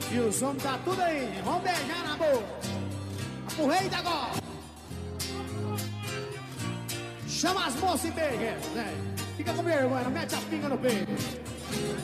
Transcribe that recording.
E os homens tá tudo aí. Vamos beijar na boca. Aproveita agora. Chama as moças e beija, né? Fica com vergonha, não mete as pingas no peito.